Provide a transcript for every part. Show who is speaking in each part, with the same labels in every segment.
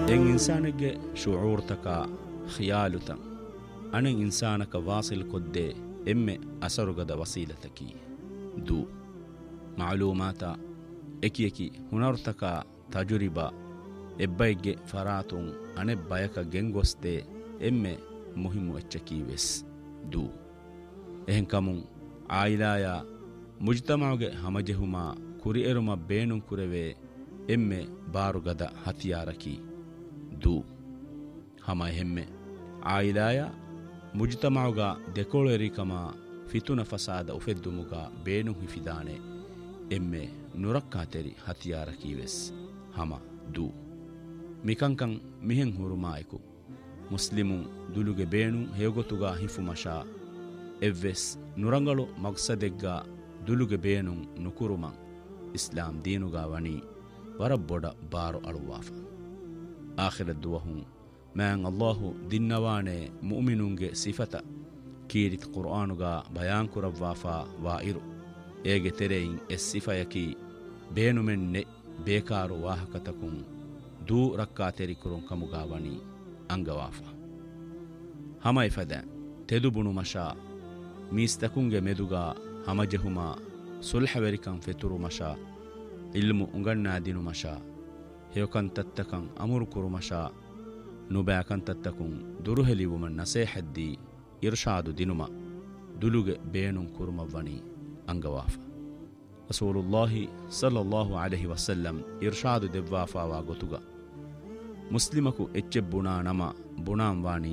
Speaker 1: එන් ඉන්සානෙක්ගේ ශුඌර්තකා ඛියාලුතන් අනෙන් ඉන්සානක වාසිල් කොද්දේ එම්මෙ අසරුගද වසීලතකී දූ මාලූමාතා එකියකි හුනර්තකා තජුරිබා එබ්බයිගේ ෆරාතුන් අනෙ බයක ගෙන්ගොස්තේ එම්මෙ මුහිමු එච්චකීවෙස් දූ එහෙන් කමුන් ආයිලායා මුජ්තමාගේ හමජෙහුමා ಕುರಿ ಎರುಮ ಬೇಣುಂ ಕುರೆವೆ ಎಮ್ಮೆ ಬಾರುಗದ ಹತಿಯಾರಕಿ ದೂ ಹಮ ಹೆಮ್ಮೆ ಆಯಿಲಾಯ ಮುಜ್ತಮಾವುಗ ದೆಕೋಳೆರಿಕಮ ಫಿತುನ ಫಸಾದ ಉಫೆದ್ದುಮುಗ ಬೇಣುಂ ಹಿಫಿದಾನೆ ಎಮ್ಮೆ ನುರಕ್ಕಾತೆರಿ ಹತಿಯಾರಕೀವೆಸ್ ಹಮ ದೂ ಮಿಕಂಕಂ ಮಿಹೆಂ ಹುರುಮಾಯಕು ಮುಸ್ಲಿಮುಂ ದುಲುಗೆ ಬೇಣುಂ ಹೇಗೊತುಗ ಹಿಫುಮಶಾ ಎವ್ವೆಸ್ ನುರಂಗಳು ಮಕ್ಸದೆಗ್ಗ ದುಲುಗೆ ಬೇಣುಂ ನುಕುರುಮಂ ಇಸ್ಲಾಂ ದೀನುಗಾ ವಣಿ ವರಬ್ಬೊಡ ಬಾರು ಅಳುವಾಫ ಆಖಿರ ದುವಹುಂ ಮ್ಯಾಂ ಅಲ್ಲಾಹು ದಿನ್ನವಾಣೆ ಮುಅ್ಮಿನುಂಗೆ ಸಿಫತ ಕೀರಿತ್ ಕುರ್ಆನುಗಾ ಬಯಾನ್ ಕುರವ್ವಾಫಾ ವಾಯಿರು ಏಗೆ ತೆರೆಯಿನ್ ಎಸ್ ಸಿಫಯಕಿ ಬೇನುಮೆನ್ನೆ ಬೇಕಾರು ವಾಹಕತಕುಂ ದೂ ರಕ್ಕಾ ತೆರಿಕುರುಂ ಕಮುಗಾ ವಣಿ ಅಂಗವಾಫ ಹಮೈ ಫದ ತೆದುಬುಣು ಮಶಾ ಮೀಸ್ತಕುಂಗೆ ಮೆದುಗಾ ಹಮಜೆಹುಮಾ ಸುಲ್ಹವೆರಿಕಂ ಫೆತುರು ಮಶಾ ಇಲ್ಮು ಉಂಗಣ್ಣಾ ದಿನು ಮಶಾ ಹೇಕಂತತ್ತಕಂ ಅಮುರು ಕುರು ಮಶಾ ನುಬ್ಯಾಕಂತತ್ತಕುಂ ದುರುಹೆಲಿವುಮನ್ ನಸೇಹದ್ದಿ ಇರ್ಷಾದು ದಿನುಮ ದುಲುಗೆ ಬೇನುಂ ಕುರುಮವ್ವಣಿ ಅಂಗವಾಫ ರಸೂಲುಲ್ಲಾಹಿ ಸಲ್ಲಲ್ಲಾಹು ಅಲೈಹಿ ವಸಲ್ಲಂ ಇರ್ಷಾದು ದೆವ್ವಾಫಾವಾ ಗೊತುಗ ಮುಸ್ಲಿಮಕು ಎಚ್ಚೆ ಬುಣಾ ನಮ ಬುಣಾಂ ವಾಣಿ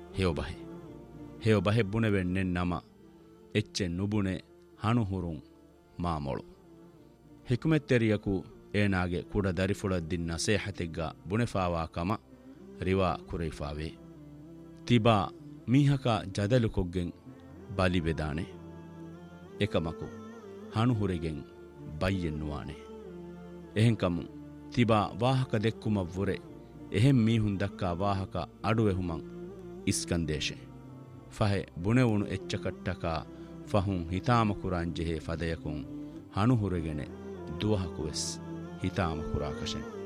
Speaker 1: ಹೇವಬಹೆ ಬುಣೆವೆನ್ನೆನ್ ನಮ ಎಚ್ಚೆ ನುಬುಣೆ ಹಣುಹುರುಂ ಮಾಮೊಳು ಹಿಕುಮೆತ್ತೆರಿಯಕು ಏನಾಗೆ ಕೂಡ ದರಿಫುಳದ್ದಿನ್ ನಸೇಹತೆಗ್ಗ ಬುಣೆಫಾವಾ ಕಮ ರಿವಾ ಕುರೈಫಾವೆ ತಿಬಾ ಮೀಹಕ ಜದಲು ಕೊಗ್ಗೆನ್ ಬಲಿ ಬೆದಾನೆ ಎಕಮಕು ಹಣುಹುರೆಗೆನ್ ಬೈಯೆನ್ನುವಾನೆ ಎಹೆಂಕಮು ತಿಬಾ ವಾಹಕ ದೆಕ್ಕುಮವ್ವುರೆ ಎಹೆಂ ಮೀಹುನ್ ದಕ್ಕಾ ವಾಹಕ ಅಡುವೆಹುಮಂ ಇಸ್ಕಂದೇಶೆ ಫಹೆ ಬುಣೆವುಣು ಎಚ್ಚಕಟ್ಟಕ ಫಹುಂ ಹಿತಾಮಕುರಾಂಜೆಹೆ ಫದಯಕುಂ ಹಣುಹುರೆಗೆನೆ ದುವಹಕುವೆಸ್ ಹಿತಾಮಕುರಾಕಶೆನ್